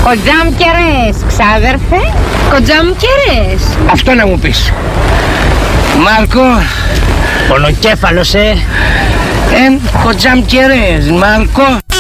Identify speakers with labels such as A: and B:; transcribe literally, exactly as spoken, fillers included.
A: Κοντζάμκερες, ξάδερφε. Κοντζάμκερες.
B: Αυτό να μου πεις. Μάρκο.
C: Πονοκέφαλος, ε.
B: Ε, κοντζάμκερες, Μάρκο.